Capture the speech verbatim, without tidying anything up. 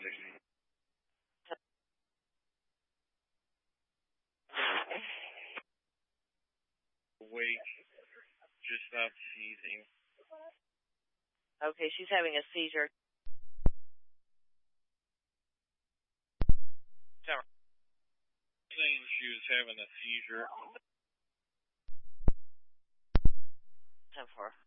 sixty. Awake, just stopped seizing. Okay, she's having a seizure. Saying she was having a seizure. ten four.